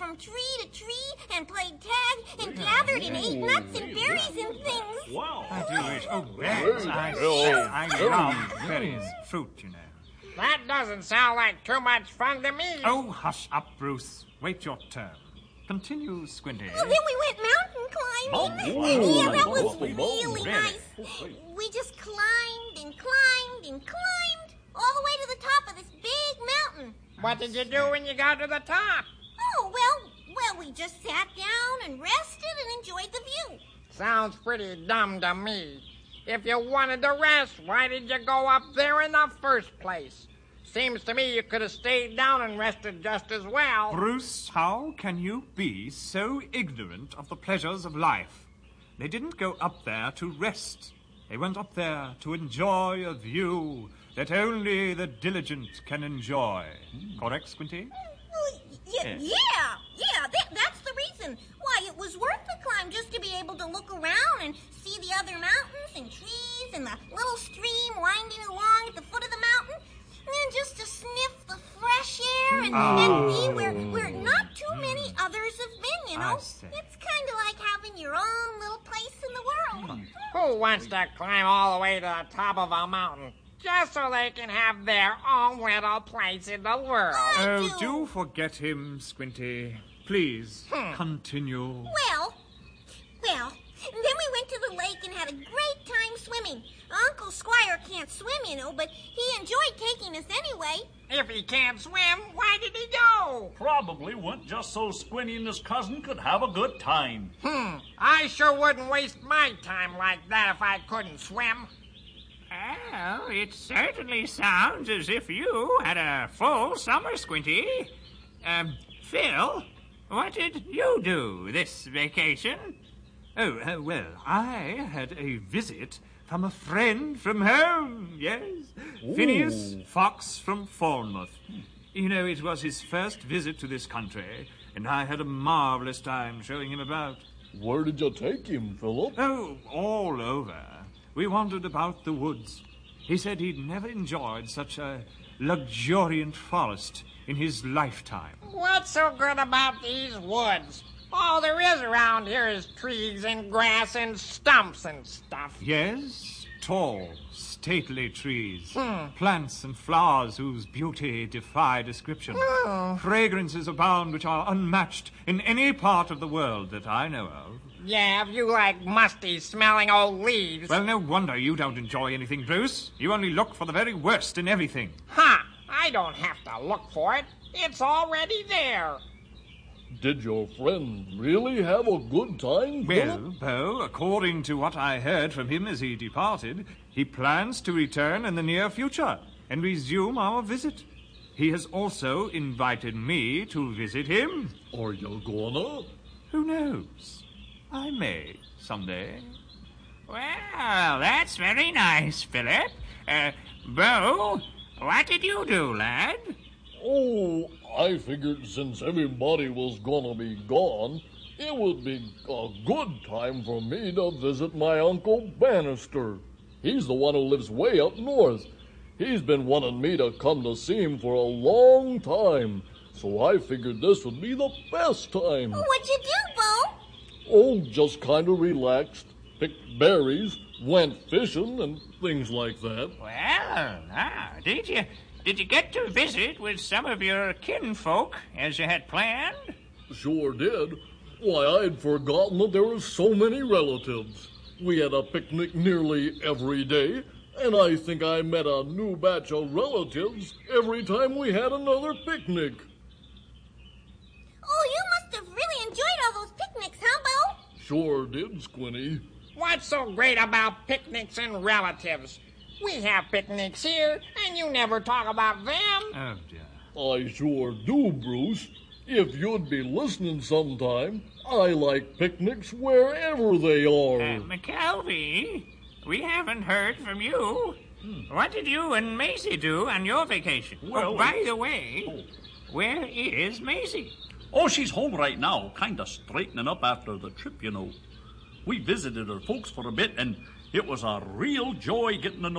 from tree to tree and played tag and gathered and ate nuts and berries and things. Wow. I do wish. Oh, berries. I love berries. Fruit, you know. That doesn't sound like too much fun to me. Oh, hush up, Bruce. Wait your turn. Continue, Squinty. Well, then we went mountain climbing. Yeah, that was really nice. We just climbed and climbed and climbed all the way to the top of this big mountain. What did you do when you got to the top? Oh, well, we just sat down and rested and enjoyed the view. Sounds pretty dumb to me. If you wanted to rest, why did you go up there in the first place? Seems to me you could have stayed down and rested just as well. Bruce, how can you be so ignorant of the pleasures of life? They didn't go up there to rest. They went up there to enjoy a view that only the diligent can enjoy. Correct, Squinty? Yeah, that's the reason why it was worth the climb, just to be able to look around and see the other mountains and trees and the little stream winding along at the foot of the mountain, and just to sniff the fresh air and be where not too many others have been, you know. It's kind of like having your own little place in the world. Who wants to climb all the way to the top of a mountain just so they can have their own little place in the world? Oh, do forget him, Squinty. Please, continue. Well, then we went to the lake and had a great time swimming. Uncle Squire can't swim, you know, but he enjoyed taking us anyway. If he can't swim, why did he go? Probably went just so Squinty and his cousin could have a good time. I sure wouldn't waste my time like that if I couldn't swim. Well, it certainly sounds as if you had a full summer, Squinty. Phil, what did you do this vacation? Oh, well, I had a visit from a friend from home, yes. Ooh. Phineas Fox from Falmouth. You know, it was his first visit to this country, and I had a marvelous time showing him about. Where did you take him, Philip? Oh, all over. We wandered about the woods. He said he'd never enjoyed such a luxuriant forest in his lifetime. What's so good about these woods? All there is around here is trees and grass and stumps and stuff. Yes, tall, stately trees. Plants and flowers whose beauty defy description. Fragrances abound which are unmatched in any part of the world that I know of. Yeah, if you like musty, smelling old leaves. Well, no wonder you don't enjoy anything, Bruce. You only look for the very worst in everything. I don't have to look for it. It's already there. Did your friend really have a good time, Well, Bo, according to what I heard from him as he departed, he plans to return in the near future and resume our visit. He has also invited me to visit him. Are you gonna? Who knows? I may, someday. Well, that's very nice, Philip. Bo, what did you do, lad? Oh, I figured since everybody was gonna be gone, it would be a good time for me to visit my Uncle Bannister. He's the one who lives way up north. He's been wanting me to come to see him for a long time, so I figured this would be the best time. What'd you do, Bo? Oh, just kind of relaxed, picked berries, went fishing, and things like that. Well, did you get to visit with some of your kinfolk as you had planned? Sure did. Why, I'd forgotten that there were so many relatives. We had a picnic nearly every day, and I think I met a new batch of relatives every time we had another picnic. Oh, you must have really enjoyed all those picnics, huh, Bo? Sure did, Squinty. What's so great about picnics and relatives? We have picnics here, and you never talk about them. Oh, dear. I sure do, Bruce. If you'd be listening sometime, I like picnics wherever they are. McKelvey, we haven't heard from you. What did you and Maisie do on your vacation? Well, by the way, where is Maisie? Oh, she's home right now, kind of straightening up after the trip, you know. We visited her folks for a bit, and it was a real joy getting to know